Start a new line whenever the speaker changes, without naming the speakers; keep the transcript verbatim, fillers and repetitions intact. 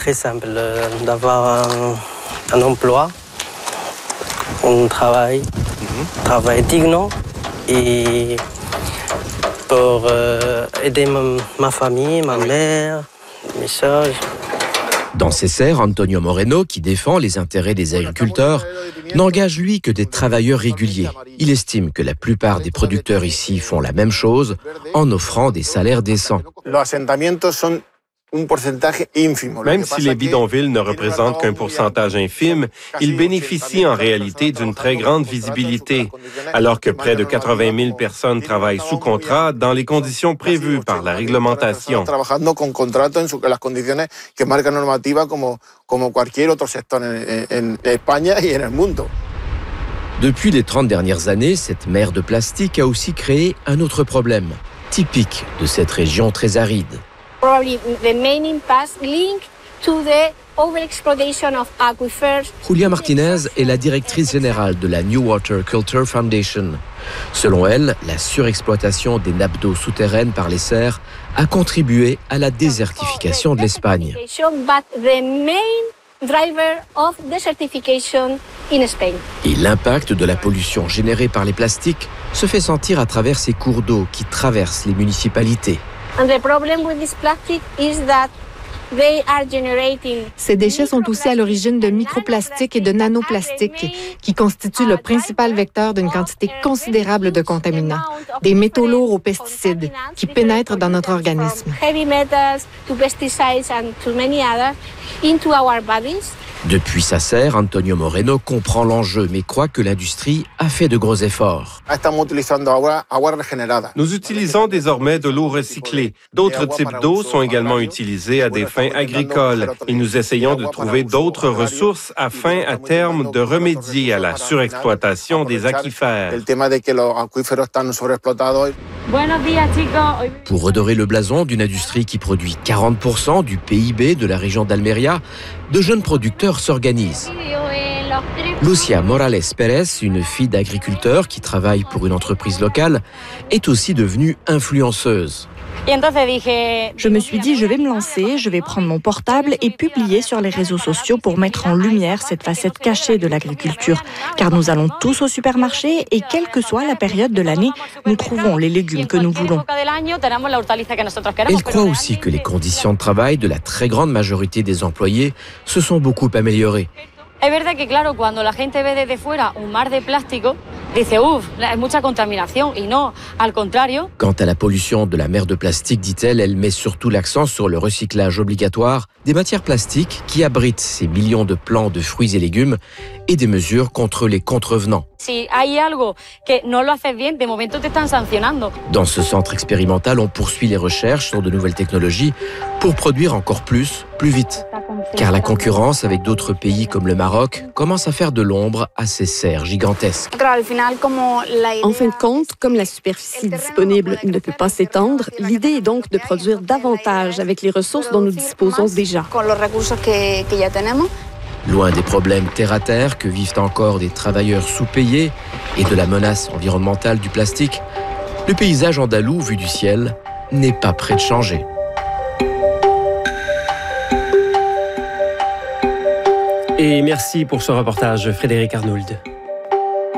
très simple d'avoir un, un emploi, un travail, mm-hmm. travail digne et pour euh, aider ma, ma famille, ma oui. mère, mes soeurs.
Dans ses serres, Antonio Moreno, qui défend les intérêts des agriculteurs, n'engage lui que des travailleurs réguliers. Il estime que la plupart des producteurs ici font la même chose en offrant des salaires décents.
Même si les bidonvilles ne représentent qu'un pourcentage infime, ils bénéficient en réalité d'une très grande visibilité, alors que près de quatre-vingt mille personnes travaillent sous contrat dans les conditions prévues par la réglementation.
Depuis les trente dernières années, cette mer de plastique a aussi créé un autre problème, typique de cette région très aride. Julia Martinez est la directrice générale de la New Water Culture Foundation. Selon elle, la surexploitation des nappes d'eau souterraines par les serres a contribué à la désertification de l'Espagne. Et l'impact de la pollution générée par les plastiques se fait sentir à travers ces cours d'eau qui traversent les municipalités.
Ces déchets sont aussi à l'origine de microplastiques et de nanoplastiques qui constituent le principal vecteur d'une quantité considérable de contaminants, des métaux lourds aux pesticides qui pénètrent dans notre organisme.
Depuis sa serre, Antonio Moreno comprend l'enjeu, mais croit que l'industrie a fait de gros efforts.
Nous utilisons désormais de l'eau recyclée. D'autres types d'eau sont également utilisés à des fins agricoles. Et nous essayons de trouver d'autres ressources afin, à terme, de remédier à la surexploitation des aquifères.
Pour redorer le blason d'une industrie qui produit quarante pour cent du P I B de la région d'Almeria, de jeunes producteurs s'organisent. Lucia Morales Pérez, une fille d'agriculteur qui travaille pour une entreprise locale, est aussi devenue influenceuse.
Je me suis dit, je vais me lancer, je vais prendre mon portable et publier sur les réseaux sociaux pour mettre en lumière cette facette cachée de l'agriculture. Car nous allons tous au supermarché et quelle que soit la période de l'année, nous trouvons les légumes que nous voulons.
Elle croit aussi que les conditions de travail de la très grande majorité des employés se sont beaucoup améliorées.
Es verdad que, claro, cuando la gente ve desde fuera un mar de plástico, dice, uff, hay mucha contaminación, y no, al contrario.
Quant à la pollution de la mer de plastique, dit-elle, elle met surtout l'accent sur le recyclage obligatoire des matières plastiques qui abritent ces millions de plants de fruits et légumes et des mesures contre les contrevenants.
Si hay algo que no lo haces bien, de momento te están sancionando.
Dans ce centre expérimental, on poursuit les recherches sur de nouvelles technologies pour produire encore plus, plus vite. Car la concurrence avec d'autres pays comme le Maroc commence à faire de l'ombre à ces serres gigantesques.
En fin de compte, comme la superficie disponible ne peut pas s'étendre, l'idée est donc de produire davantage avec les ressources dont nous disposons déjà.
Loin des problèmes terre-à-terre que vivent encore des travailleurs sous-payés et de la menace environnementale du plastique, le paysage andalou vu du ciel n'est pas près de changer.
Et merci pour ce reportage, Frédéric Arnould.